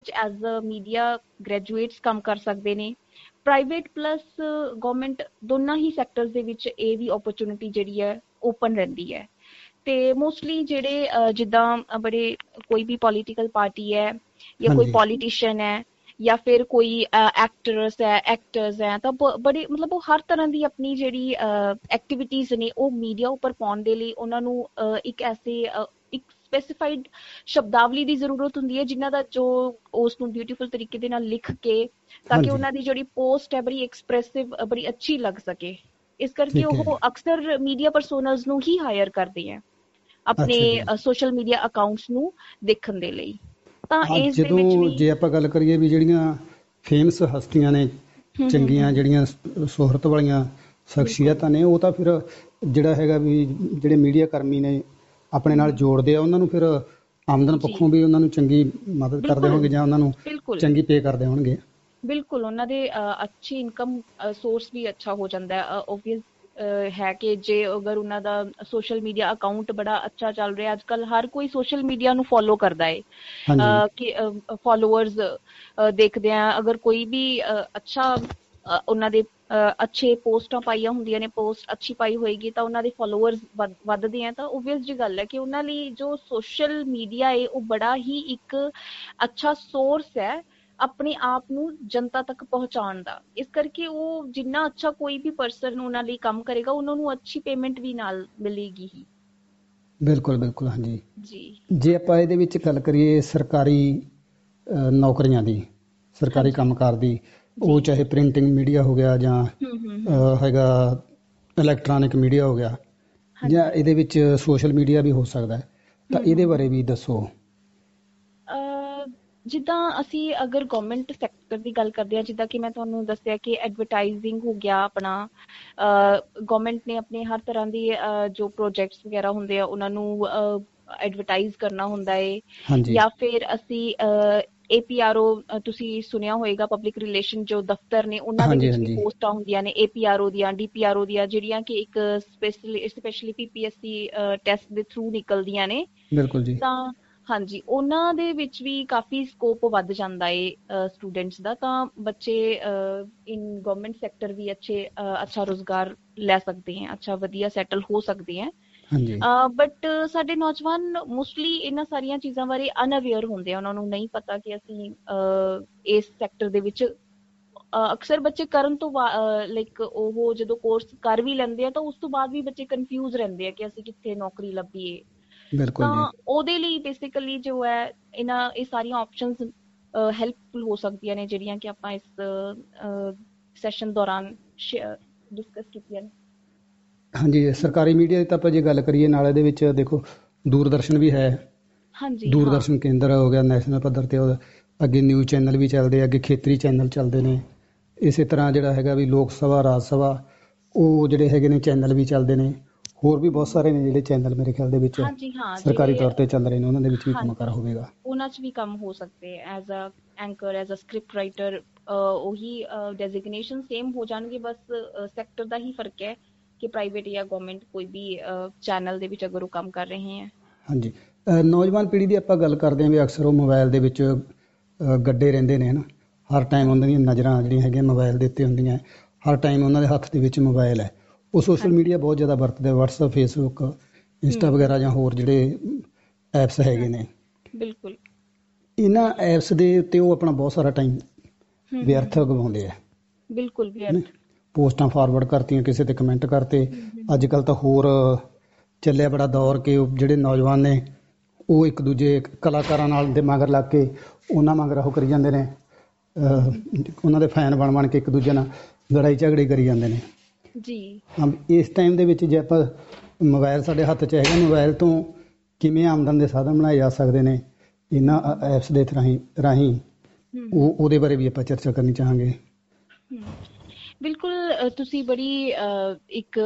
ਵਿੱਚ as a media graduates ਕੰਮ ਕਰ ਸਕਦੇ ਨੇ। ਪ੍ਰਾਈਵੇਟ ਪਲੱਸ ਗਵਰਨਮੈਂਟ ਦੋਨਾਂ ਹੀ ਸੈਕਟਰਸ ਦੇ ਵਿੱਚ ਇਹ ਵੀ ਓਪਰਚੁਨਿਟੀ ਜਿਹੜੀ ਹੈ ਓਪਨ ਰਹਿੰਦੀ ਹੈ। ਤੇ ਮੋਸਟਲੀ ਜਿਹੜੇ ਜਿੱਦਾਂ ਬੜੇ ਕੋਈ ਵੀ ਪੋਲੀਟੀਕਲ ਪਾਰਟੀ ਹੈ ਜਾਂ ਕੋਈ ਪੋਲੀਟੀਸ਼ੀਅਨ ਹੈ ਜਾਂ ਫਿਰ ਕੋਈ ਐਕਟਰਸ ਹੈ ਤਾਂ ਬੜੇ ਮਤਲਬ ਉਹ ਹਰ ਤਰ੍ਹਾਂ ਦੀ ਆਪਣੀ ਜਿਹੜੀ ਐਕਟੀਵਿਟੀਜ਼ ਨੇ ਉਹ ਮੀਡੀਆ ਉੱਪਰ ਪਾਉਣ ਦੇ ਲਈ ਉਹਨਾਂ ਨੂੰ ਇੱਕ ਸਪੈਸੀਫਾਈਡ ਸ਼ਬਦਾਵਲੀ ਦੀ ਜ਼ਰੂਰਤ ਹੁੰਦੀ ਹੈ ਜਿਨ੍ਹਾਂ ਦਾ ਜੋ ਉਸ ਨੂੰ ਬਿਊਟੀਫੁਲ ਤਰੀਕੇ ਦੇ ਨਾਲ ਲਿਖ ਕੇ ਤਾਂ ਕਿ ਉਹਨਾਂ ਦੀ ਜਿਹੜੀ ਪੋਸਟ ਹੈ ਬੜੀ ਐਕਸਪ੍ਰੈਸਿਵ ਬੜੀ ਅੱਛੀ ਲੱਗ ਸਕੇ। ਇਸ ਕਰਕੇ ਉਹ ਅਕਸਰ ਮੀਡੀਆ ਪਰਸੋਨਲਸ ਨੂੰ ਹੀ ਹਾਇਰ ਕਰਦੇ ਹੈ ਆਪਣੇ ਸੋਸ਼ਲ ਮੀਡੀਆ ਅਕਾਊਂਟਸ ਨੂੰ ਦੇਖਣ ਦੇ ਲਈ। ਤਾਂ ਇਸ ਦੇ ਵਿੱਚ ਵੀ ਜੇ ਆਪਾਂ ਗੱਲ ਕਰੀਏ ਵੀ ਜਿਹੜੀਆਂ ਫੇਮਸ ਹਸਤੀਆਂ ਨੇ ਚੰਗੀਆਂ ਜਿਹੜੀਆਂ ਸ਼ੋਹਰਤ ਵਾਲੀਆਂ ਸ਼ਖਸੀਅਤਾਂ ਨੇ ਉਹ ਤਾਂ ਫਿਰ ਜਿਹੜਾ ਹੈਗਾ ਵੀ ਜਿਹੜੇ ਮੀਡੀਆ ਕਰਮੀ ਨੇ ਆਪਣੇ ਨਾਲ ਜੋੜਦੇ ਆ ਉਹਨਾਂ ਨੂੰ ਫਿਰ ਆਮਦਨ ਪੱਖੋਂ ਵੀ ਉਹਨਾਂ ਨੂੰ ਚੰਗੀ ਮਦਦ ਕਰਦੇ ਹੋਣਗੇ ਜਾਂ ਉਹਨਾਂ ਨੂੰ ਚੰਗੀ ਪੇ ਕਰਦੇ ਹੋਣਗੇ। ਬਿਲਕੁਲ ਉਹਨਾਂ ਦੇ ਅੱਛੀ ਇਨਕਮ ਸੋਰਸ ਵੀ ਅੱਛਾ ਹੋ ਜਾਂਦਾ ਹੈ। ਓਬਵੀਅਸ ਹੈ ਕਿ ਜੇ ਅਗਰ ਉਹਨਾਂ ਦਾ ਸੋਸ਼ਲ ਮੀਡੀਆ ਅਕਾਊਂਟ ਬੜਾ ਅੱਛਾ ਚੱਲ ਰਿਹਾ, ਅੱਜ ਕੱਲ੍ਹ ਹਰ ਕੋਈ ਸੋਸ਼ਲ ਮੀਡੀਆ ਨੂੰ ਫੋਲੋ ਕਰਦਾ ਹੈ ਕਿ ਫੋਲੋਅਰਸ ਦੇਖਦੇ ਆ। ਅਗਰ ਕੋਈ ਵੀ ਅੱਛਾ ਉਹਨਾਂ ਦੇ ਅੱਛੇ ਪੋਸਟਾਂ ਪਾਈਆਂ ਹੁੰਦੀਆਂ ਨੇ, ਪੋਸਟ ਅੱਛੀ ਪਾਈ ਹੋਏਗੀ ਤਾਂ ਉਹਨਾਂ ਦੇ ਫੋਲੋਅਰਸ ਵੱਧਦੇ ਆ। ਤਾਂ ਓਬਵੀਅਸ ਜੀ ਗੱਲ ਹੈ ਕਿ ਉਹਨਾਂ ਲਈ ਜੋ ਸੋਸ਼ਲ ਮੀਡੀਆ ਹੈ ਉਹ ਬੜਾ ਹੀ ਇੱਕ ਅੱਛਾ ਸੋਰਸ ਹੈ ਆਪਣੇ ਆਪ ਨੂੰ ਜਨਤਾ ਤੱਕ ਪਹੁੰਚਾਉਣ ਦਾ। ਇਸ ਕਰਕੇ ਉਹ ਜਿੰਨਾ ਅੱਛਾ ਕੋਈ ਵੀ ਪਰਸਨ ਉਹਨਾਂ ਲਈ ਕੰਮ ਕਰੇਗਾ ਉਹਨਾਂ ਨੂੰ ਅੱਛੀ ਪੇਮੈਂਟ ਵੀ ਨਾਲ ਮਿਲੇਗੀ ਹੀ। ਬਿਲਕੁਲ ਬਿਲਕੁਲ ਹਾਂਜੀ ਜੀ। ਜੇ ਆਪਾਂ ਇਹਦੇ ਵਿੱਚ ਗੱਲ ਕਰੀਏ ਸਰਕਾਰੀ ਨੌਕਰੀਆਂ ਦੀ, ਸਰਕਾਰੀ ਕੰਮਕਾਰ ਦੀ, ਉਹ ਚਾਹੇ ਪ੍ਰਿੰਟਿੰਗ ਮੀਡੀਆ ਹੋ ਗਿਆ ਜਾਂ ਹੈਗਾ ਇਲੈਕਟ੍ਰੋਨਿਕ ਮੀਡੀਆ ਹੋ ਗਿਆ ਜਾਂ ਇਹਦੇ ਵਿੱਚ ਸੋਸ਼ਲ ਮੀਡੀਆ ਵੀ ਹੋ ਸਕਦਾ, ਤਾਂ ਇਹਦੇ ਬਾਰੇ ਵੀ ਦੱਸੋ। ਜਿੱਦਾਂ ਅਸੀਂ ਅਗਰ ਗਵਰਨਮੈਂਟ ਸੈਕਟਰ ਦੀ ਗੱਲ ਕਰਦੇ ਹਾਂ, ਜਿੱਦਾਂ ਕਿ ਮੈਂ ਤੁਹਾਨੂੰ ਦੱਸਿਆ ਕਿ ਐਡਵਰਟਾਈਜ਼ਿੰਗ ਹੋ ਗਿਆ ਆਪਣਾ, ਗਵਰਨਮੈਂਟ ਨੇ ਆਪਣੇ ਹਰ ਤਰ੍ਹਾਂ ਦੀ ਜੋ ਪ੍ਰੋਜੈਕਟਸ ਵਗੈਰਾ ਹੁੰਦੇ ਆ ਉਹਨਾਂ ਨੂੰ ਐਡਵਰਟਾਈਜ਼ ਕਰਨਾ ਹੁੰਦਾ ਹੈ। ਜਾਂ ਫਿਰ ਅਸੀਂ APRO ਤੁਸੀਂ ਸੁਣਿਆ ਹੋਏਗਾ, ਪਬਲਿਕ ਰਿਲੇਸ਼ਨ ਜੋ ਦਫ਼ਤਰ ਨੇ ਉਹਨਾਂ ਦੇ ਵਿੱਚ ਵੀ ਪੋਸਟਾਂ ਹੁੰਦੀਆਂ ਨੇ APRO ਦੀਆਂ, DPRO ਦੀਆਂ, ਜਿਹੜੀਆਂ ਕਿ ਇੱਕ ਸਪੈਸ਼ਲੀ PPSC ਟੈਸਟ ਦੇ ਥਰੂ ਨਿਕਲਦੀਆਂ ਨੇ। ਬਿਲਕੁਲ ਜੀ। ਤਾਂ ਹਾਂਜੀ, ਉਹਨਾਂ ਦੇ ਵਿੱਚ ਵੀ ਕਾਫੀ ਸਕੋਪ ਵੱਧ ਜਾਂਦਾ ਹੈ ਸਟੂਡੈਂਟਸ ਦਾ। ਤਾਂ ਬੱਚੇ ਇਨ ਗਵਰਨਮੈਂਟ ਸੈਕਟਰ ਵੀ ਅੱਛਾ ਰੁਜ਼ਗਾਰ ਲੈ ਸਕਦੇ ਹੈ, ਅੱਛਾ ਵਧੀਆ ਸੈਟਲ ਹੋ ਸਕਦੇ ਹੈ। ਬਟ ਸਾਡੇ ਨੌਜਵਾਨ ਮੋਸਟਲੀ ਇਹਨਾਂ ਸਾਰੀਆਂ ਚੀਜ਼ਾਂ ਬਾਰੇ ਅਨਅਵੇਅਰ ਹੁੰਦੇ ਆ, ਉਹਨਾਂ ਨੂੰ ਨਹੀਂ ਪਤਾ ਕਿ ਅਸੀਂ ਇਸ ਸੈਕਟਰ ਦੇ ਵਿੱਚ ਅਕਸਰ ਬੱਚੇ ਕਰਨ ਤੋਂ ਲਾਈਕ ਉਹ ਜਦੋਂ ਕੋਰਸ ਕਰ ਵੀ ਲੈਂਦੇ ਆ ਤਾਂ ਉਸ ਤੋਂ ਬਾਅਦ ਵੀ ਬੱਚੇ ਕਨਫਿਊਜ਼ ਰਹਿੰਦੇ ਆ ਕਿ ਅਸੀਂ ਕਿੱਥੇ ਨੌਕਰੀ ਲੱਭੀਏ। ਤਾਂ ਉਹਦੇ ਲਈ ਬੇਸਿਕਲੀ ਜੋ ਹੈ ਇਹ ਸਾਰੀਆਂ ਆਪਸ਼ਨਸ ਹੈਲਪਫੁਲ ਹੋ ਸਕਦੀਆਂ ਨੇ ਜਿਹੜੀਆਂ ਕਿ ਆਪਾਂ ਇਸ ਸੈਸ਼ਨ ਦੌਰਾਨ ਡਿਸਕਸ ਕੀਤੀਆਂ ਨੇ। ਹਾਂਜੀ, ਸਰਕਾਰੀ ਮੀਡੀਆ ਦੀ ਤਾਂ ਆਪਾਂ ਜੇ ਗੱਲ ਕਰੀਏ ਨਾਲ ਇਹਦੇ ਵਿੱਚ ਦੇਖੋ ਦੂਰਦਰਸ਼ਨ ਵੀ ਹੈ। ਦੂਰਦਰਸ਼ਨ ਕੇਂਦਰ ਹੋ ਗਿਆ ਨੈਸ਼ਨਲ ਪੱਧਰ 'ਤੇ, ਉਹਦਾ ਅੱਗੇ ਨਿਊਜ਼ ਚੈਨਲ ਵੀ ਚੱਲਦੇ ਆ, ਅੱਗੇ ਖੇਤਰੀ ਚੈਨਲ ਚੱਲਦੇ ਨੇ। ਇਸੇ ਤਰ੍ਹਾਂ ਜਿਹੜਾ ਹੈਗਾ ਵੀ ਲੋਕ ਸਭਾ, ਰਾਜ ਸਭਾ, ਉਹ ਜਿਹੜੇ ਹੈਗੇ ਨੇ ਚੈਨਲ ਵੀ ਚੱਲਦੇ ਨੇ। ਹੋਰ ਵੀ ਬਹੁਤ ਸਾਰੇ ਨੇ ਜਿਹੜੇ ਚੈਨਲ ਮੇਰੇ ਖਿਆਲ ਦੇ ਵਿੱਚ ਸਰਕਾਰੀ ਤੌਰ 'ਤੇ ਚੱਲ ਰਹੇ ਨੇ, ਉਹਨਾਂ ਦੇ ਵਿੱਚ ਵੀ ਕੰਮਕਾਰ ਹੋਵੇਗਾ। ਉਹਨਾਂ 'ਚ ਵੀ ਕੰਮ ਹੋ ਸਕਦੇ as a anchor, as a script writer. ਉਹੀ ਡੈਜ਼ਿਗਨੇਸ਼ਨ ਸੇਮ ਹੋ ਜਾਣਗੇ, ਬਸ ਸੈਕਟਰ ਦਾ ਹੀ ਫਰਕ ਹੈ ਕਿ ਪ੍ਰਾਈਵੇਟ ਜਾਂ ਗਵਰਨਮੈਂਟ ਕੋਈ ਵੀ ਚੈਨਲ ਦੇ ਵਿੱਚ ਅਗਰ ਉਹ ਕੰਮ ਕਰ ਰਹੇ ਹੈ। ਹਾਂਜੀ, ਨੌਜਵਾਨ ਪੀੜ੍ਹੀ ਦੀ ਆਪਾਂ ਗੱਲ ਕਰਦੇ ਹਾਂ ਵੀ ਅਕਸਰ ਉਹ ਮੋਬਾਇਲ ਦੇ ਵਿੱਚ ਗੱਡੇ ਰਹਿੰਦੇ ਨੇ, ਹੈ ਨਾ। ਹਰ ਟਾਈਮ ਉਹਨਾਂ ਦੀਆਂ ਨਜ਼ਰਾਂ ਜਿਹੜੀਆਂ ਹੈਗੀਆਂ ਮੋਬਾਇਲ ਦੇ ਉੱਤੇ ਹੁੰਦੀਆਂ, ਹਰ ਟਾਈਮ ਉਹਨਾਂ ਦੇ ਹੱਥ ਦੇ ਵਿੱਚ ਮੋਬਾਇਲ ਹੈ। ਉਹ ਸੋਸ਼ਲ ਮੀਡੀਆ ਬਹੁਤ ਜ਼ਿਆਦਾ ਵਰਤਦੇ, ਵਟਸਐਪ, ਫੇਸਬੁੱਕ, ਇੰਸਟਾ ਵਗੈਰਾ ਜਾਂ ਹੋਰ ਜਿਹੜੇ ਐਪਸ ਹੈਗੇ ਨੇ। ਬਿਲਕੁਲ, ਇਹਨਾਂ ਐਪਸ ਦੇ ਉੱਤੇ ਉਹ ਆਪਣਾ ਬਹੁਤ ਸਾਰਾ ਟਾਈਮ ਵਿਅਰਥ ਗਵਾਉਂਦੇ ਆ। ਬਿਲਕੁਲ, ਪੋਸਟਾਂ ਫਾਰਵਰਡ ਕਰਤੀਆਂ, ਕਿਸੇ ਤੇ ਕਮੈਂਟ ਕਰਤੇ। ਅੱਜ ਕੱਲ੍ਹ ਤਾਂ ਹੋਰ ਚੱਲਿਆ ਬੜਾ ਦੌਰ ਕਿ ਉਹ ਜਿਹੜੇ ਨੌਜਵਾਨ ਨੇ ਉਹ ਇੱਕ ਦੂਜੇ ਕਲਾਕਾਰਾਂ ਨਾਲ ਦੇ ਮਗਰ ਲੱਗ ਕੇ ਉਹਨਾਂ ਮਗਰ ਉਹ ਕਰੀ ਜਾਂਦੇ ਨੇ, ਉਹਨਾਂ ਦੇ ਫੈਨ ਬਣ ਕੇ ਇੱਕ ਦੂਜੇ ਨਾਲ ਲੜਾਈ ਝਗੜੇ ਕਰੀ ਜਾਂਦੇ ਨੇ ਜੀ। ਇਸ ਟਾਈਮ ਦੇ ਵਿੱਚ ਜੇ ਆਪਾਂ ਮੋਬਾਇਲ ਸਾਡੇ ਹੱਥ 'ਚ ਹੈਗਾ, ਮੋਬਾਇਲ ਤੋਂ ਕਿਵੇਂ ਆਮਦਨ ਦੇ ਸਾਧਨ ਬਣਾਏ ਜਾ ਸਕਦੇ ਨੇ ਇਹਨਾਂ ਐਪਸ ਦੇ ਰਾਹੀਂ ਉਹਦੇ ਬਾਰੇ ਵੀ ਆਪਾਂ ਚਰਚਾ ਕਰਨੀ ਚਾਹਾਂਗੇ। ਬਿਲਕੁਲ, ਤੁਸੀਂ ਇੱਕ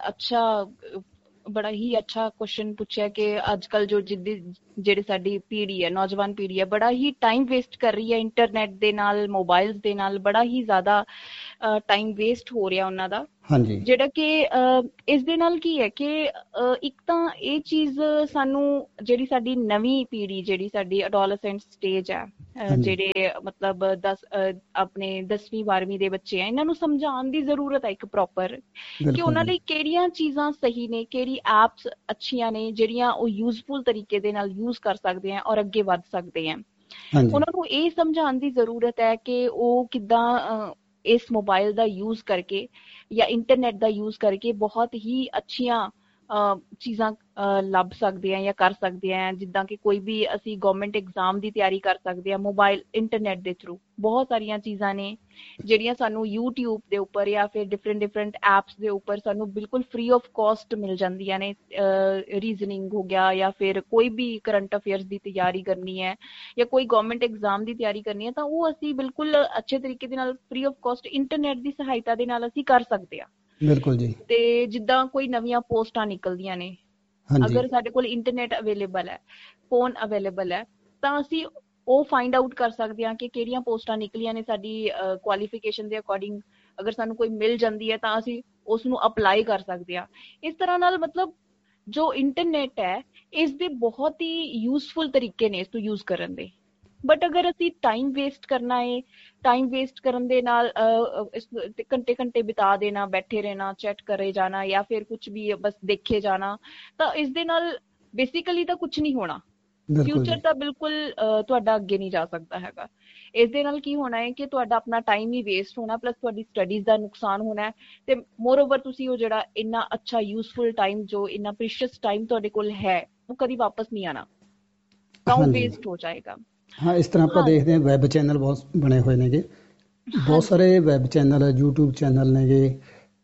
ਬੜਾ ਹੀ ਅੱਛਾ ਕੁਐਸਚਨ ਪੁੱਛਿਆ ਕਿ ਅੱਜ ਕੱਲ੍ਹ ਜਿਹੜੀ ਸਾਡੀ ਪੀੜ੍ਹੀ ਹੈ, ਨੌਜਵਾਨ ਪੀੜ੍ਹੀ ਹੈ, ਬੜਾ ਹੀ ਟਾਈਮ ਵੇਸਟ ਕਰ ਰਹੀ ਹੈ ਇੰਟਰਨੈਟ ਦੇ ਨਾਲ, ਮੋਬਾਇਲਸ ਦੇ ਨਾਲ। ਬੜਾ ਹੀ ਜ਼ਿਆਦਾ ਟਾਈਮ ਵੇਸਟ ਹੋ ਰਿਹਾ ਉਹਨਾਂ ਦਾ। ਹਾਂਜੀ ਜਿਹੜਾ ਕਿ ਇਸ ਦੇ ਨਾਲ ਕੀ ਹੈ ਕਿ ਇੱਕ ਤਾਂ ਇਹ ਚੀਜ਼ ਸਾਨੂੰ, ਜਿਹੜੀ ਸਾਡੀ ਨਵੀਂ ਪੀੜ੍ਹੀ, ਜਿਹੜੀ ਸਾਡੀ ਅਡੋਲਸੈਂਟ ਸਟੇਜ ਹੈ, ਹਾਂਜੀ ਜਿਹੜੇ ਮਤਲਬ ਆਪਣੇ 10ਵੀਂ 12ਵੀਂ ਦੇ ਬੱਚੇ ਆ, ਇਹਨਾਂ ਨੂੰ ਸਮਝਾਉਣ ਦੀ ਜ਼ਰੂਰਤ ਹੈ ਇੱਕ ਪ੍ਰੋਪਰ, ਕਿ ਬਿਲਕੁਲ ਉਹਨਾਂ ਜੀ। ਲਈ ਕਿਹੜੀਆਂ ਚੀਜ਼ਾਂ ਸਹੀ ਨੇ, ਕਿਹੜੀ ਐਪਸ ਅੱਛੀਆਂ ਨੇ ਜਿਹੜੀਆਂ ਉਹ ਯੂਜ਼ਫੁਲ ਤਰੀਕੇ ਦੇ ਨਾਲ ਯੂਜ਼ ਕਰ ਸਕਦੇ ਆ ਔਰ ਅੱਗੇ ਵੱਧ ਸਕਦੇ ਆ। ਹਾਂਜੀ ਉਹਨਾਂ ਨੂੰ ਇਹ ਸਮਝਾਉਣ ਦੀ ਜ਼ਰੂਰਤ ਹੈ ਕਿ ਉਹ ਕਿੱਦਾਂ ਇਸ ਮੋਬਾਈਲ ਦਾ ਯੂਜ਼ ਕਰਕੇ ਜਾਂ ਇੰਟਰਨੈਟ ਦਾ ਯੂਜ਼ ਕਰਕੇ ਬਹੁਤ ਹੀ ਅੱਛੀਆਂ ਚੀਜ਼ਾਂ ਲੱਭ ਸਕਦੇ ਆ ਜਾਂ ਕਰ ਸਕਦੇ ਆ। ਜਿੱਦਾਂ ਕਿ ਕੋਈ ਵੀ ਅਸੀਂ ਗਵਰਨਮੈਂਟ ਐਗਜ਼ਾਮ ਦੀ ਤਿਆਰੀ ਕਰ ਸਕਦੇ ਆ ਮੋਬਾਈਲ ਇੰਟਰਨੈਟ ਦੇ ਥਰੂ। ਬਹੁਤ ਸਾਰੀਆਂ ਚੀਜ਼ਾਂ ਨੇ ਜਿਹੜੀਆਂ ਸਾਨੂੰ YouTube ਦੇ ਉੱਪਰ ਜਾਂ ਫਿਰ ਡਿਫਰੈਂਟ ਐਪਸ ਦੇ ਉੱਪਰ ਸਾਨੂੰ ਬਿਲਕੁਲ ਫ੍ਰੀ ਆਫ ਕਾਸਟ ਮਿਲ ਜਾਂਦੀਆਂ ਨੇ। ਰੀਜ਼ਨਿੰਗ ਹੋ ਗਿਆ, ਜਾਂ ਫਿਰ ਕੋਈ ਵੀ ਕਰੰਟ ਅਫੇਅਰਸ ਦੀ ਤਿਆਰੀ ਕਰਨੀ ਹੈ ਜਾਂ ਕੋਈ ਗਵਰਨਮੈਂਟ ਐਗਜ਼ਾਮ ਦੀ ਤਿਆਰੀ ਕਰਨੀ ਹੈ, ਤਾਂ ਉਹ ਅਸੀਂ ਬਿਲਕੁਲ ਅੱਛੇ ਤਰੀਕੇ ਦੇ ਨਾਲ ਫ੍ਰੀ ਆਫ ਕਾਸਟ ਇੰਟਰਨੈਟ ਦੀ ਸਹਾਇਤਾ ਦੇ ਨਾਲ ਅਸੀਂ ਕਰ ਸਕਦੇ ਆ। ਬਿਲਕੁਲ ਜੀ। ਤੇ ਜਿੱਦਾਂ ਕੋਈ ਨਵੀਆਂ ਪੋਸਟਾਂ ਨਿਕਲਦੀਆਂ ਨੇ, ਹਾਂਜੀ ਅਗਰ ਸਾਡੇ ਕੋਲ ਇੰਟਰਨੈਟ ਅਵੇਲੇਬਲ ਹੈ, ਫੋਨ ਅਵੇਲੇਬਲ ਹੈ, ਤਾਂ ਅਸੀਂ ਉਹ ਫਾਈਂਡ ਆਊਟ ਕਰ ਸਕਦੇ ਹਾਂ ਕਿ ਕਿਹੜੀਆਂ ਪੋਸਟਾਂ ਨਿਕਲੀਆਂ ਨੇ ਸਾਡੀ ਕੁਆਲੀਫਿਕੇਸ਼ਨ ਦੇ ਅਕੋਰਡਿੰਗ। ਅਗਰ ਸਾਨੂੰ ਕੋਈ ਮਿਲ ਜਾਂਦੀ ਹੈ ਤਾਂ ਅਸੀਂ ਉਸ ਨੂੰ ਅਪਲਾਈ ਕਰ ਸਕਦੇ ਹਾਂ। ਇਸ ਤਰ੍ਹਾਂ ਨਾਲ ਮਤਲਬ ਜੋ ਇੰਟਰਨੈਟ ਹੈ, ਇਸ ਦੇ ਬਹੁਤ ਹੀ ਯੂਜ਼ਫੁਲ ਤਰੀਕੇ ਨੇ ਇਸ ਤੋਂ ਯੂਜ਼ ਕਰਨ ਦੇ। ਬਟ ਅਗਰ ਅਸੀਂ ਟਾਈਮ ਵੇਸਟ ਕਰਨਾ ਹੈ, ਟਾਈਮ ਵੇਸਟ ਕਰਨ ਦੇ ਨਾਲ ਘੰਟੇ ਘੰਟੇ ਬਿਤਾ ਦੇਣਾ, ਬੈਠੇ ਰਹਿਣਾ, ਚੈਟ ਕਰੇ ਜਾਣਾ, ਜਾਂ ਫਿਰ ਕੁਝ ਵੀ ਬਸ ਦੇਖੇ ਜਾਣਾ, ਤਾਂ ਇਸ ਦੇ ਨਾਲ ਬੇਸਿਕਲੀ ਤਾਂ ਕੁਝ ਨਹੀਂ ਹੋਣਾ। ਬਿਲਕੁਲ ਫਿਊਚਰ ਜੀ। ਤਾਂ ਬਿਲਕੁਲ ਤੁਹਾਡਾ ਅੱਗੇ ਨਹੀਂ ਜਾ ਸਕਦਾ ਹੈਗਾ। ਇਸ ਦੇ ਨਾਲ ਕੀ ਹੋਣਾ ਹੈ ਕਿ ਤੁਹਾਡਾ ਆਪਣਾ ਟਾਈਮ ਹੀ ਵੇਸਟ ਹੋਣਾ, ਪਲੱਸ ਤੁਹਾਡੀ ਸਟੱਡੀਜ਼ ਦਾ ਨੁਕਸਾਨ ਹੋਣਾ ਹੈ, ਤੇ ਮੋਰ ਓਵਰ ਤੁਸੀਂ ਉਹ ਜਿਹੜਾ ਇੰਨਾ ਅੱਛਾ ਯੂਜ਼ਫੁਲ ਟਾਈਮ, ਜੋ ਇੰਨਾ ਪ੍ਰੀਸ਼ੀਅਸ ਟਾਈਮ ਤੁਹਾਡੇ ਕੋਲ ਹੈ, ਉਹ ਕਦੀ ਵਾਪਸ ਨਹੀਂ ਆਣਾ, ਤਾਂ ਉਹ ਹਾਂਜੀ ਵੇਸਟ ਹੋ ਜਾਏਗਾ। ਹਾਂ, ਇਸ ਤਰ੍ਹਾਂ ਆਪਾਂ ਹਾਂ, ਦੇਖਦੇ ਹਾਂ ਵੈਬ ਚੈਨਲ ਬਹੁਤ ਬਣੇ ਹੋਏ ਨੇਗੇ। ਬਹੁਤ ਹਾਂਜੀ, ਸਾਰੇ ਵੈਬ ਚੈਨਲ, YouTube ਚੈਨਲ ਨੇਗੇ।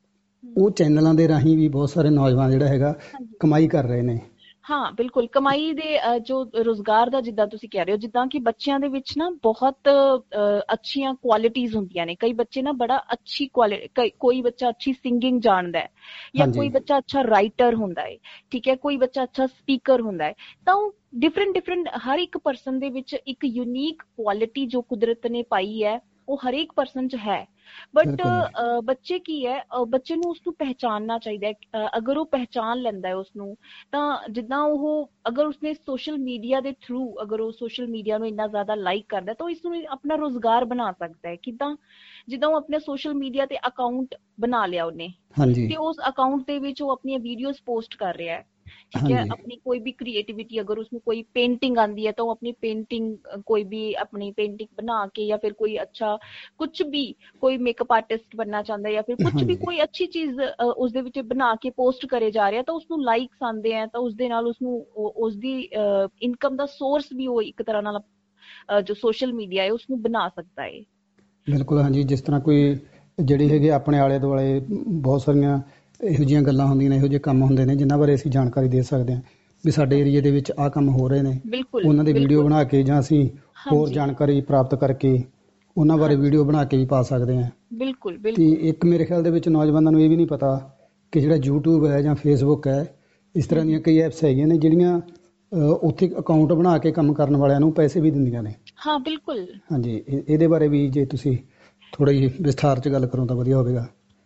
ਉਹ ਚੈਨਲਾਂ ਦੇ ਰਾਹੀਂ ਵੀ ਬਹੁਤ ਸਾਰੇ ਨੌਜਵਾਨ ਜਿਹੜਾ ਹੈਗਾ ਹਾਂਜੀ। ਕਮਾਈ ਕਰ ਰਹੇ ਨੇ। ਹਾਂ ਬਿਲਕੁਲ, ਕਮਾਈ ਦੇ ਜੋ ਰੁਜ਼ਗਾਰ ਦਾ, ਜਿੱਦਾਂ ਤੁਸੀਂ ਕਹਿ ਰਹੇ ਹੋ, ਜਿੱਦਾਂ ਕਿ ਬੱਚਿਆਂ ਦੇ ਵਿੱਚ ਨਾ ਬਹੁਤ ਅੱਛੀਆਂ ਕੁਆਲਿਟੀਜ਼ ਹੁੰਦੀਆਂ ਨੇ। ਕਈ ਬੱਚੇ ਨਾ ਬੜਾ ਅੱਛੀ ਕੋਈ ਬੱਚਾ ਅੱਛੀ ਸਿੰਗਿੰਗ ਜਾਣਦਾ ਹੈ, ਜਾਂ ਕੋਈ ਹਾਂਜੀ ਬੱਚਾ ਅੱਛਾ ਰਾਈਟਰ ਹੁੰਦਾ ਹੈ, ਠੀਕ ਹੈ, ਕੋਈ ਬੱਚਾ ਅੱਛਾ ਸਪੀਕਰ ਹੁੰਦਾ ਹੈ। ਤਾਂ ਉਹ ਡਿਫਰੈਂਟ ਹਰ ਇੱਕ ਪਰਸਨ ਦੇ ਵਿੱਚ ਇੱਕ ਯੂਨੀਕ ਕੁਆਲਿਟੀ ਜੋ ਕੁਦਰਤ ਨੇ ਪਾਈ ਹੈ, ਉਹ ਹਰੇਕ ਪਰਸਨ 'ਚ ਹੈ। ਬਟ ਬਿਲਕੁਲ ਜੀ। ਬੱਚੇ ਕੀ ਹੈ, ਬੱਚੇ ਨੂੰ ਉਸਨੂੰ ਪਹਿਚਾਨਣਾ ਚਾਹੀਦਾ ਹੈ। ਅਗਰ ਉਹ ਪਹਿਚਾਨ ਲੈਂਦਾ ਹੈ ਉਸਨੂੰ, ਤਾਂ ਜਿੱਦਾਂ ਉਹ, ਅਗਰ ਉਸਨੇ ਸੋਸ਼ਲ ਮੀਡੀਆ ਦੇ ਥਰੂ, ਅਗਰ ਉਹ ਸੋਸ਼ਲ ਮੀਡੀਆ ਨੂੰ ਇੰਨਾ ਜ਼ਿਆਦਾ ਲਾਈਕ ਕਰਦਾ, ਤਾਂ ਇਸ ਨੂੰ ਆਪਣਾ ਰੁਜ਼ਗਾਰ ਬਣਾ ਸਕਦਾ ਹੈ। ਕਿੱਦਾਂ? ਜਿੱਦਾਂ ਉਹ ਆਪਣੇ ਸੋਸ਼ਲ ਮੀਡੀਆ ਤੇ ਅਕਾਊਂਟ ਬਣਾ ਲਿਆ ਉਹਨੇ, ਹਾਂਜੀ ਤੇ ਉਸ ਅਕਾਊਂਟ ਦੇ ਵਿੱਚ ਉਹ ਆਪਣੀਆਂ ਵੀਡੀਓਜ਼ ਪੋਸਟ ਕਰ ਰਿਹਾ ਹੈ, ਠੀਕ ਹੈ, ਹਾਂਜੀ ਆਪਣੀ ਕੋਈ ਵੀ ਕ੍ਰੀਏਟੀਵਿਟੀ, ਅਗਰ ਉਸਨੂੰ ਕੋਈ ਪੇਂਟਿੰਗ ਆਉਂਦੀ ਹੈ ਤਾਂ ਉਹ ਆਪਣੀ ਪੇਂਟਿੰਗ, ਕੋਈ ਵੀ ਆਪਣੀ ਪੇਂਟਿੰਗ ਬਣਾ ਕੇ, ਜਾਂ ਫਿਰ ਕੋਈ ਅੱਛਾ ਕੁਝ ਵੀ, ਕੋਈ ਮੇਕਅਪ ਆਰਟਿਸਟ ਬਣਨਾ ਚਾਹੁੰਦਾ, ਜਾਂ ਫਿਰ ਕੁਝ ਵੀ ਹਾਂਜੀ ਕੋਈ ਅੱਛੀ ਚੀਜ਼ ਉਸਦੇ ਵਿੱਚ ਬਣਾ ਕੇ ਪੋਸਟ ਕਰੇ ਜਾ ਰਿਹਾ, ਤਾਂ ਉਸਨੂੰ ਲਾਈਕਸ ਆਉਂਦੇ ਆ, ਤਾਂ ਉਸਦੇ ਨਾਲ ਉਸਨੂੰ ਉਸਦੀ ਇਨਕਮ ਦਾ ਸੋਰਸ ਵੀ ਉਹ ਇੱਕ ਤਰ੍ਹਾਂ ਨਾਲ ਜੋ ਸੋਸ਼ਲ ਮੀਡੀਆ ਹੈ ਉਸਨੂੰ ਬਣਾ ਸਕਦਾ ਹੈ। ਬਿਲਕੁਲ। ਹਾਂਜੀ, ਜਿਸ ਤਰ੍ਹਾਂ ਕੋਈ ਜਿਹੜੀ ਹੈਗੀ ਆਪਣੇ ਆਲੇ ਦੁਆਲੇ ਬਹੁਤ ਸਾਰੀਆਂ ਇਹੋ ਜਿਹੀਆਂ ਗੱਲਾਂ ਹੁੰਦੀਆਂ ਨੇ, ਇਹੋ ਜਿਹੇ ਕੰਮ ਹੁੰਦੇ ਨੇ ਜਿਨ੍ਹਾਂ ਬਾਰੇ ਅਸੀਂ ਜਾਣਕਾਰੀ ਦੇ ਸਕਦੇ ਹਾਂ ਵੀ ਸਾਡੇ ਏਰੀਏ ਦੇ ਵਿੱਚ ਆਹ ਕੰਮ ਹੋ ਰਹੇ ਨੇ। ਬਿਲਕੁਲ ਉਹਨਾਂ ਦੀ ਵੀਡੀਓ ਬਿਲਕੁਲ। ਬਣਾ ਕੇ, ਜਾਂ ਅਸੀਂ ਹੋਰ ਹਾਂਜੀ ਜਾਣਕਾਰੀ ਪ੍ਰਾਪਤ ਕਰਕੇ ਉਹਨਾਂ ਬਾਰੇ ਹਾਂਜੀ, ਵੀਡੀਓ ਬਣਾ ਕੇ ਵੀ ਪਾ ਸਕਦੇ ਹਾਂ। ਬਿਲਕੁਲ ਤੇ ਬਿਲਕੁਲ। ਇੱਕ ਮੇਰੇ ਖਿਆਲ ਦੇ ਵਿੱਚ ਨੌਜਵਾਨਾਂ ਨੂੰ ਇਹ ਵੀ ਨਹੀਂ ਪਤਾ ਕਿ ਜਿਹੜਾ YouTube ਹੈ ਜਾਂ Facebook ਹੈ, ਇਸ ਤਰ੍ਹਾਂ ਦੀਆਂ ਕਈ ਐਪਸ ਹੈਗੀਆਂ ਨੇ ਜਿਹੜੀਆਂ ਉੱਥੇ ਅਕਾਊਂਟ ਬਣਾ ਕੇ ਕੰਮ ਕਰਨ ਵਾਲਿਆਂ ਨੂੰ ਪੈਸੇ ਵੀ ਦਿੰਦੀਆਂ ਨੇ। ਹਾਂ ਬਿਲਕੁਲ। ਹਾਂਜੀ, ਇਹਦੇ ਬਾਰੇ ਵੀ ਜੇ ਤੁਸੀਂ ਥੋੜ੍ਹਾ ਜਿਹੀ ਵਿਸਥਾਰ 'ਚ ਗੱਲ ਕਰੋ ਤਾਂ ਵਧੀਆ ਹੋਵੇਗਾ।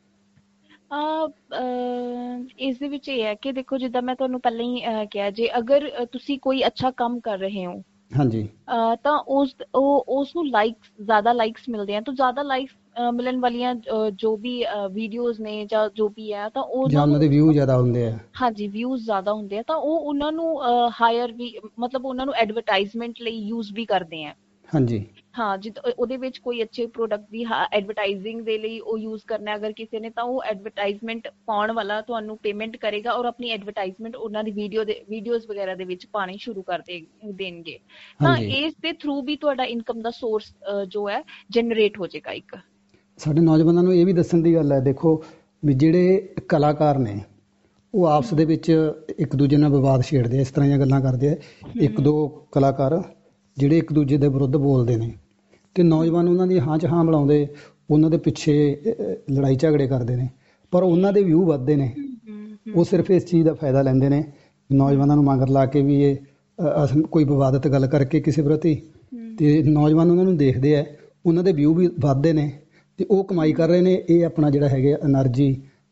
ਇਸ ਦੇ ਵਿੱਚ ਇਹ ਹੈ ਕਿ ਦੇਖੋ, ਜਿੱਦਾਂ ਮੈਂ ਤੁਹਾਨੂੰ ਪਹਿਲਾਂ ਹੀ ਕਿਹਾ, ਜੇ ਅਗਰ ਤੁਸੀਂ ਕੋਈ ਅੱਛਾ ਕੰਮ ਕਰ ਰਹੇ ਹੋ, ਹਾਂਜੀ ਤਾਂ ਉਸ ਨੂੰ ਲਾਈਕਸ, ਜ਼ਿਆਦਾ ਲਾਈਕਸ ਮਿਲਦੇ ਆ, ਤਾਂ ਜ਼ਿਆਦਾ ਲਾਈਕਸ ਮਿਲਣ ਵਾਲੀਆਂ ਜੋ ਵੀ ਵੀਡੀਓਜ਼ ਨੇ ਜਾਂ ਜੋ ਵੀ ਹੈ, ਤਾਂ ਜਾਂ ਉਹਨਾਂ ਉਹਨਾਂ ਦੇ ਨੂੰ, ਵਿਊ ਜ਼ਿਆਦਾ ਹੁੰਦੇ ਆ। ਹਾਂਜੀ, ਵਿਊਜ਼ ਜ਼ਿਆਦਾ ਹੁੰਦੇ ਆ, ਤਾਂ ਉਹ ਉਹਨਾਂ ਨੂੰ ਹਾਇਰ ਵੀ, ਮਤਲਬ ਉਹਨਾਂ ਨੂੰ ਐਡਵਰਟਾਈਜ਼ਮੈਂਟ ਲਈ ਯੂਜ਼ ਵੀ ਕਰਦੇ ਆ। ਹਾਂਜੀ ਹਾਂ, ਜਿੱਦਾਂ ਉਹਦੇ ਵਿੱਚ ਕੋਈ ਅੱਛੇ ਪ੍ਰੋਡਕਟ ਦੀ ਐਡਵਰਟਾਈਜ਼ਿੰਗ ਦੇ ਲਈ ਉਹ ਯੂਜ਼ ਕਰਨਾ ਅਗਰ ਕਿਸੇ ਨੇ, ਤਾਂ ਉਹ ਐਡਵਰਟਾਈਜ਼ਮੈਂਟ ਪਾਉਣ ਵਾਲਾ ਤੁਹਾਨੂੰ ਪੇਮੈਂਟ ਕਰੇਗਾ ਔਰ ਆਪਣੀ ਐਡਵਰਟਾਈਜ਼ਮੈਂਟ ਉਹਨਾਂ ਦੀ ਵੀਡੀਓਜ਼ ਵਗੈਰਾ ਦੇ ਵਿੱਚ ਪਾਣੀ ਸ਼ੁਰੂ ਕਰ ਦੇਣਗੇ। ਤਾਂ ਹਾਂਜੀ ਇਸ ਦੇ ਥਰੂ ਵੀ ਤੁਹਾਡਾ ਇਨਕਮ ਦਾ ਸੋਰਸ ਜੋ ਹੈ ਜਨਰੇਟ ਹੋ ਜਾਏਗਾ ਇੱਕ। ਸਾਡੇ ਨੌਜਵਾਨਾਂ ਨੂੰ ਇਹ ਵੀ ਦੱਸਣ ਦੀ ਗੱਲ ਹੈ, ਦੇਖੋ ਵੀ ਜਿਹੜੇ ਕਲਾਕਾਰ ਨੇ ਉਹ ਆਪਸ ਦੇ ਵਿੱਚ ਇੱਕ ਦੂਜੇ ਨਾਲ ਵਿਵਾਦ ਛੇੜਦੇ ਆ, ਇਸ ਤਰ੍ਹਾਂ ਦੀਆਂ ਗੱਲਾਂ ਕਰਦੇ ਆ। ਇੱਕ ਦੋ ਕਲਾਕਾਰ ਜਿਹੜੇ ਇੱਕ ਦੂਜੇ ਦੇ ਵਿਰੁੱਧ ਬੋਲਦੇ ਨੇ, ਤੇ ਨੌਜਵਾਨ ਉਹਨਾਂ ਦੀ ਹਾਂ 'ਚ ਹਾਂ ਮਿਲਾਉਂਦੇ, ਉਹਨਾਂ ਦੇ ਪਿੱਛੇ ਲੜਾਈ ਝਗੜੇ ਕਰਦੇ ਨੇ, ਪਰ ਉਹਨਾਂ ਦੇ ਵਿਊ ਵੱਧਦੇ ਨੇ। ਉਹ ਸਿਰਫ ਇਸ ਚੀਜ਼ ਦਾ ਫਾਇਦਾ ਲੈਂਦੇ ਨੇ, ਨੌਜਵਾਨਾਂ ਨੂੰ ਮਗਰ ਲਾ ਕੇ ਵੀ ਇਹ ਕੋਈ ਵਿਵਾਦਤ ਗੱਲ ਕਰਕੇ ਕਿਸੇ ਪ੍ਰਤੀ, ਤੇ ਨੌਜਵਾਨ ਉਹਨਾਂ ਨੂੰ ਦੇਖਦੇ ਆ, ਉਹਨਾਂ ਦੇ ਵਿਊ ਵੀ ਵੱਧਦੇ ਨੇ, ਤੇ ਉਹ ਕਮਾਈ ਕਰ ਰਹੇ ਨੇ। ਇਹ ਆਪਣਾ ਜਿਹੜਾ ਹੈਗਾ ਐਨਰਜੀ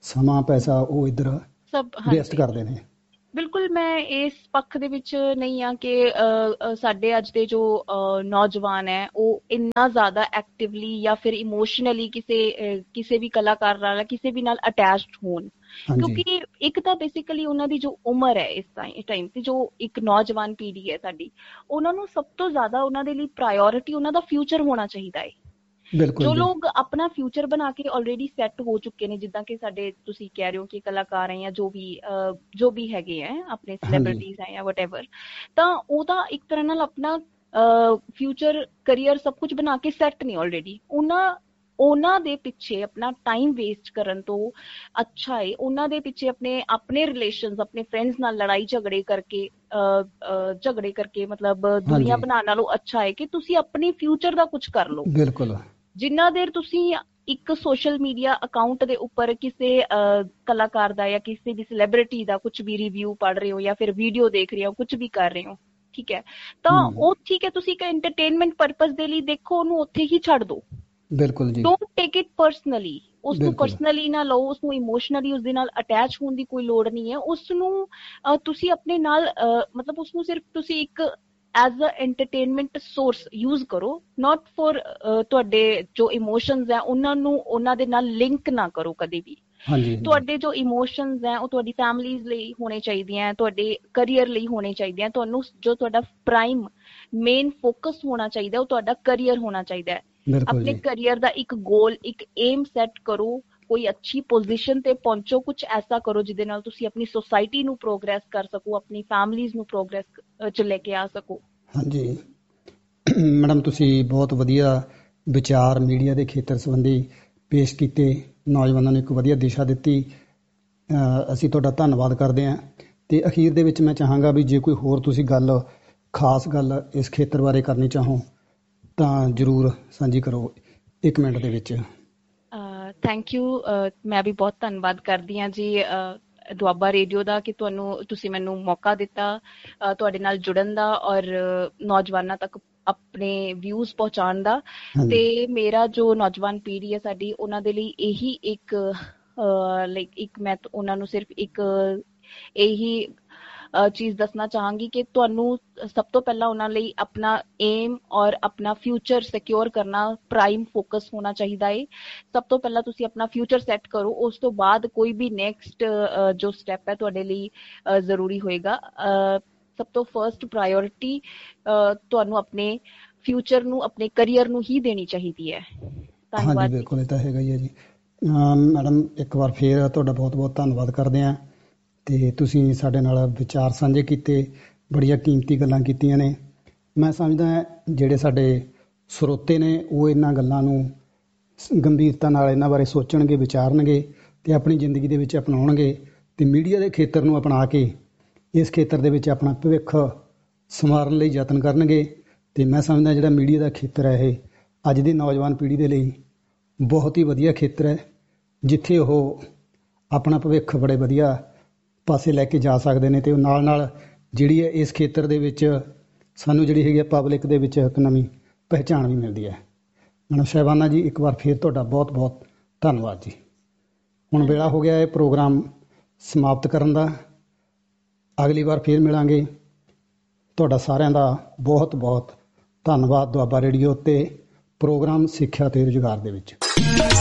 ਸਮਾਂ ਪੈਸਾ ਉਹ ਇੱਧਰ ਸਭ ਵੇਸਟ ਕਰਦੇ ਨੇ। ਬਿਲਕੁਲ, ਮੈਂ ਇਸ ਪੱਖ ਦੇ ਵਿੱਚ ਨਹੀਂ ਆ ਕਿ ਸਾਡੇ ਅੱਜ ਦੇ ਜੋ ਨੌਜਵਾਨ ਹੈ ਉਹ ਇੰਨਾ ਜ਼ਿਆਦਾ ਐਕਟਿਵਲੀ ਜਾਂ ਫਿਰ ਇਮੋਸ਼ਨਲੀ ਕਿਸੇ ਵੀ ਕਲਾਕਾਰ ਨਾਲ ਕਿਸੇ ਵੀ ਨਾਲ ਅਟੈਚਡ ਹੋਣ, ਕਿਉਂਕਿ ਇੱਕ ਤਾਂ ਬੇਸਿਕਲੀ ਉਹਨਾਂ ਦੀ ਜੋ ਉਮਰ ਹੈ ਇਸ ਟਾਈਮ ਤੇ, ਜੋ ਇੱਕ ਨੌਜਵਾਨ ਪੀੜ੍ਹੀ ਹੈ ਸਾਡੀ, ਉਹਨਾਂ ਨੂੰ ਸਭ ਤੋਂ ਜ਼ਿਆਦਾ ਉਹਨਾਂ ਦੇ ਲਈ ਪ੍ਰਾਇੋਰਿਟੀ ਉਹਨਾਂ ਦਾ ਫਿਊਚਰ ਹੋਣਾ ਚਾਹੀਦਾ ਹੈ। ਜੋ ਲੋਕ ਆਪਣਾ ਫਿਊਚਰ ਬਣਾ ਕੇ ਆਲਰੇਡੀ ਸੈੱਟ ਹੋ ਚੁੱਕੇ ਨੇ, ਜਿੱਦਾਂ ਕਿ ਸਾਡੇ ਤੁਸੀਂ ਕਹਿ ਰਹੇ ਹੋ ਕਿ ਕਲਾਕਾਰ ਹੈ ਜਾਂ ਜੋ ਵੀ ਹੈਗੇ ਹੈ, ਆਪਣੇ ਸੈਲੀਬ੍ਰਿਟੀਜ਼ ਹੈ ਜਾਂ ਵਟਐਵਰ, ਤਾਂ ਉਹ ਤਾਂ ਇੱਕ ਤਰ੍ਹਾਂ ਨਾਲ ਆਪਣਾ ਫਿਊਚਰ ਕਰੀਅਰ ਸਭ ਕੁਝ ਬਣਾ ਕੇ ਸੈੱਟ ਨੇ ਆਲਰੇਡੀ। ਉਹਨਾਂ ਦੇ ਪਿੱਛੇ ਆਪਣਾ ਟਾਈਮ ਵੇਸਟ ਕਰਨ ਤੋਂ ਅੱਛਾ ਹੈ ਉਹਨਾਂ ਦੇ ਪਿੱਛੇ ਆਪਣੇ ਰਿਲੇਸ਼ਨਸ, ਆਪਣੇ ਫਰੈਂਡਸ ਨਾਲ ਲੜਾਈ ਝਗੜੇ ਕਰਕੇ ਮਤਲਬ ਦੁਨੀਆ ਬਣਾਉਣ ਨਾਲੋਂ ਅੱਛਾ ਹੈ ਕਿ ਤੁਸੀਂ ਆਪਣੇ ਫਿਊਚਰ ਦਾ ਕੁਝ ਕਰ ਲਓ। ਬਿਲਕੁਲ। ਜਿੰਨਾ ਦੇਰ ਤੁਸੀਂ ਇੱਕ ਸੋਸ਼ਲ ਮੀਡੀਆ ਅਕਾਊਂਟ ਦੇ ਉੱਪਰ ਕਿਸੇ ਕਲਾਕਾਰ ਦਾ ਜਾਂ ਕਿਸੇ ਵੀ ਸੈਲੀਬ੍ਰਿਟੀ ਦਾ ਕੁਝ ਵੀ ਰਿਵਿਊ ਪੜ੍ਹ ਰਹੇ ਹੋ ਜਾਂ ਫਿਰ ਵੀਡੀਓ ਦੇਖ ਰਹੇ ਹੋ, ਕੁਝ ਵੀ ਕਰ ਰਹੇ ਹੋ, ਠੀਕ ਹੈ, ਤਾਂ ਉਹ ਠੀਕ ਹੈ, ਤੁਸੀਂ ਇੱਕ ਐਂਟਰਟੇਨਮੈਂਟ ਪਰਪਸ ਦੇ ਲਈ ਦੇਖੋ, ਉਹਨੂੰ ਉੱਥੇ ਹੀ ਛੱਡ ਦਿਓ। ਬਿਲਕੁਲ ਜੀ। ਡੋਂਟ ਟੇਕ ਇਟ ਪਰਸਨਲੀ, ਉਸਨੂੰ ਪਰਸਨਲੀ ਨਾ ਲਓ, ਉਸਨੂੰ ਇਮੋਸ਼ਨਲੀ ਉਸਦੇ ਨਾਲ ਅਟੈਚ ਹੋਣ ਦੀ ਕੋਈ ਲੋੜ ਨਹੀਂ ਹੈ। ਉਸਨੂੰ ਤੁਸੀਂ ਆਪਣੇ ਨਾਲ ਮਤਲਬ ਉਸਨੂੰ ਸਿਰਫ ਤੁਸੀਂ ਇੱਕ as a entertainment source use ਕਰੋ, ਨਾਟ ਫॉर ਤੁਹਾਡੇ ਜੋ ਇਮੋਸ਼ਨਸ ਹੈ ਉਹਨਾਂ ਦੇ ਨਾਲ ਲਿੰਕ ਨਾ ਕਰੋ ਕਦੇ ਵੀ। ਤੁਹਾਡੇ ਜੋ ਇਮੋਸ਼ਨਸ ਹੈ ਉਹ ਤੁਹਾਡੀ ਫੈਮਿਲੀਜ਼ ਲਈ ਹੋਣੇ ਚਾਹੀਦੀਆਂ ਹੈ, ਤੁਹਾਡੇ ਕਰੀਅਰ ਲਈ ਹੋਣੇ ਚਾਹੀਦੇ ਹੈ। ਤੁਹਾਨੂੰ ਜੋ ਤੁਹਾਡਾ ਪ੍ਰਾਈਮ ਮੇਨ ਫੋਕਸ ਹੋਣਾ ਚਾਹੀਦਾ ਉਹ ਤੁਹਾਡਾ ਕਰੀਅਰ ਹੋਣਾ ਚਾਹੀਦਾ ਹੈ। ਆਪਣੇ ਕਰੀਅਰ ਦਾ ਇੱਕ ਗੋਲ, ਇੱਕ ਏਮ ਸੈੱਟ ਕਰੋ, ਕੋਈ ਅੱਛੀ ਪੋਜੀਸ਼ਨ ਤੇ ਪਹੁੰਚੋ, ਕੁਝ ਐਸਾ ਕਰੋ ਜਿਹਦੇ ਨਾਲ ਤੁਸੀਂ ਆਪਣੀ ਸੋਸਾਇਟੀ ਨੂੰ ਪ੍ਰੋਗਰੈਸ ਕਰ ਸਕੋ, ਆਪਣੀ ਫੈਮਿਲੀਜ਼ ਨੂੰ ਪ੍ਰੋਗਰੈਸ ਚ ਲੈ ਕੇ ਆ ਸਕੋ। ਹਾਂਜੀ ਮੈਡਮ, ਤੁਸੀਂ ਬਹੁਤ ਵਧੀਆ ਵਿਚਾਰ ਮੀਡੀਆ ਦੇ ਖੇਤਰ ਸੰਬੰਧੀ ਪੇਸ਼ ਕੀਤੇ, ਨੌਜਵਾਨਾਂ ਨੂੰ ਇੱਕ ਵਧੀਆ ਦਿਸ਼ਾ ਦਿੱਤੀ। ਅਸੀਂ ਤੁਹਾਡਾ ਧੰਨਵਾਦ ਕਰਦੇ ਹਾਂ। ਅਤੇ ਅਖੀਰ ਦੇ ਵਿੱਚ ਮੈਂ ਚਾਹਾਂਗਾ ਵੀ ਜੇ ਕੋਈ ਹੋਰ ਤੁਸੀਂ ਖਾਸ ਗੱਲ ਇਸ ਖੇਤਰ ਬਾਰੇ ਕਰਨੀ ਚਾਹੋ ਤਾਂ ਜ਼ਰੂਰ ਸਾਂਝੀ ਕਰੋ 1 ਮਿੰਟ ਦੇ ਵਿੱਚ। Thank you. ਮੈਂ ਵੀ ਬਹੁਤ ਧੰਨਵਾਦ ਕਰਦੀ ਹਾਂ ਜੀ ਦੁਆਬਾ ਰੇਡੀਓ ਦਾ ਕਿ ਤੁਸੀਂ ਮੈਨੂੰ ਮੌਕਾ ਦਿੱਤਾ ਤੁਹਾਡੇ ਨਾਲ ਜੁੜਨ ਦਾ ਔਰ ਨੌਜਵਾਨਾਂ ਤੱਕ ਆਪਣੇ ਵਿਊਜ਼ ਪਹੁੰਚਾਉਣ ਦਾ। ਤੇ ਮੇਰਾ ਜੋ ਨੌਜਵਾਨ ਪੀੜ੍ਹੀ ਹੈ ਸਾਡੀ, ਉਹਨਾਂ ਦੇ ਲਈ ਇਹੀ ਮੈਂ ਉਹਨਾਂ ਨੂੰ ਸਿਰਫ ਇਹੀ ਚੀਜ਼ ਦੱਸਣਾ ਚਾਹਾਂਗੀ ਕਿ ਤੁਹਾਨੂੰ ਸਭ ਤੋਂ ਪਹਿਲਾਂ ਉਹਨਾਂ ਲਈ ਆਪਣਾ ਏਮ ਔਰ ਆਪਣਾ ਫਿਊਚਰ ਸਿਕਿਉਰ ਕਰਨਾ ਪ੍ਰਾਈਮ ਫੋਕਸ ਹੋਣਾ ਚਾਹੀਦਾ ਹੈ। ਸਭ ਤੋਂ ਪਹਿਲਾਂ ਤੁਸੀਂ ਆਪਣਾ ਫਿਊਚਰ ਸੈੱਟ ਕਰੋ, ਉਸ ਤੋਂ ਬਾਅਦ ਕੋਈ ਵੀ ਨੈਕਸਟ ਜੋ ਸਟੈਪ ਹੈ ਤੁਹਾਡੇ ਲਈ ਜ਼ਰੂਰੀ ਹੋਏਗਾ। ਸਭ ਤੋਂ ਫਰਸਟ ਪ੍ਰਾਇੋਰਿਟੀ ਤੁਹਾਨੂੰ ਆਪਣੇ ਫਿਊਚਰ ਨੂੰ, ਆਪਣੇ ਕਰੀਅਰ ਨੂੰ ਹੀ ਦੇਣੀ ਚਾਹੀਦੀ ਹੈ। ਧੰਨਵਾਦ। ਹਾਂਜੀ ਬਿਲਕੁਲ, ਇਹ ਤਾਂ ਹੈਗਾ ਹੀ ਹੈ ਜੀ। ਮੈਡਮ ਇੱਕ ਵਾਰ ਫੇਰ ਤੁਹਾਡਾ ਬਹੁਤ ਬਹੁਤ ਧੰਨਵਾਦ ਕਰਦੇ ਹਾਂ। ਅਤੇ ਤੁਸੀਂ ਸਾਡੇ ਨਾਲ ਵਿਚਾਰ ਸਾਂਝੇ ਕੀਤੇ, ਬੜੀਆਂ ਕੀਮਤੀ ਗੱਲਾਂ ਕੀਤੀਆਂ ਨੇ। ਮੈਂ ਸਮਝਦਾ ਜਿਹੜੇ ਸਾਡੇ ਸਰੋਤੇ ਨੇ ਉਹ ਇਹਨਾਂ ਗੱਲਾਂ ਨੂੰ ਗੰਭੀਰਤਾ ਨਾਲ ਇਹਨਾਂ ਬਾਰੇ ਸੋਚਣਗੇ, ਵਿਚਾਰਨਗੇ ਅਤੇ ਆਪਣੀ ਜ਼ਿੰਦਗੀ ਦੇ ਵਿੱਚ ਅਪਣਾਉਣਗੇ ਅਤੇ ਮੀਡੀਆ ਦੇ ਖੇਤਰ ਨੂੰ ਅਪਣਾ ਕੇ ਇਸ ਖੇਤਰ ਦੇ ਵਿੱਚ ਆਪਣਾ ਭਵਿੱਖ ਸੰਵਾਰਨ ਲਈ ਯਤਨ ਕਰਨਗੇ। ਅਤੇ ਮੈਂ ਸਮਝਦਾ ਜਿਹੜਾ ਮੀਡੀਆ ਦਾ ਖੇਤਰ ਹੈ ਇਹ ਅੱਜ ਦੀ ਨੌਜਵਾਨ ਪੀੜ੍ਹੀ ਦੇ ਲਈ ਬਹੁਤ ਹੀ ਵਧੀਆ ਖੇਤਰ ਹੈ, ਜਿੱਥੇ ਉਹ ਆਪਣਾ ਭਵਿੱਖ ਬੜੇ ਵਧੀਆ ਪਾਸੇ ਲੈ ਕੇ ਜਾ ਸਕਦੇ ਨੇ। ਅਤੇ ਨਾਲ ਨਾਲ ਜਿਹੜੀ ਹੈ ਇਸ ਖੇਤਰ ਦੇ ਵਿੱਚ ਸਾਨੂੰ ਜਿਹੜੀ ਹੈਗੀ ਆ ਪਬਲਿਕ ਦੇ ਵਿੱਚ ਇੱਕ ਨਵੀਂ ਪਹਿਚਾਣ ਵੀ ਮਿਲਦੀ ਹੈ। ਮੈਡਮ ਸਾਹਿਬਾਨਾ ਜੀ, ਇੱਕ ਵਾਰ ਫਿਰ ਤੁਹਾਡਾ ਬਹੁਤ ਬਹੁਤ ਧੰਨਵਾਦ ਜੀ। ਹੁਣ ਵੇਲਾ ਹੋ ਗਿਆ ਇਹ ਪ੍ਰੋਗਰਾਮ ਸਮਾਪਤ ਕਰਨ ਦਾ। ਅਗਲੀ ਵਾਰ ਫਿਰ ਮਿਲਾਂਗੇ। ਤੁਹਾਡਾ ਸਾਰਿਆਂ ਦਾ ਬਹੁਤ ਬਹੁਤ ਧੰਨਵਾਦ ਦੁਆਬਾ ਰੇਡੀਓ ਅਤੇ ਪ੍ਰੋਗਰਾਮ ਸਿੱਖਿਆ ਤੇ ਰੁਜ਼ਗਾਰ ਦੇ ਵਿੱਚ।